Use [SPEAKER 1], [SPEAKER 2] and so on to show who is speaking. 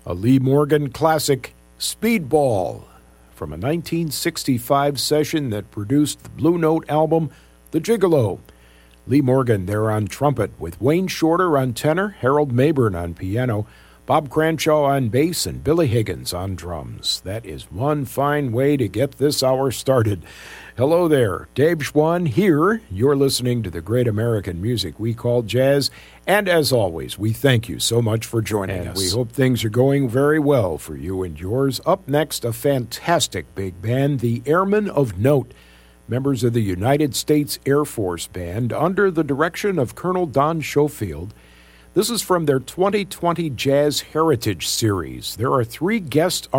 [SPEAKER 1] a Lee Morgan classic, Speedball, from a 1965 session that produced the Blue Note album, The Gigolo. Lee Morgan there on trumpet, with Wayne Shorter on tenor, Harold Mabern on piano, Bob Cranshaw on bass, and Billy Higgins on drums. That is one fine way to get this hour started. Hello there, Dave Schwann here. You're listening to the great American music we call jazz, and as always, we thank you so much for joining us. We hope things are going very well for you and yours. Up next, a fantastic big band, the Airmen of Note, members of the United States Air Force Band under the direction of Colonel Don Schofield. This is from their 2020 Jazz Heritage Series. There are 3 guest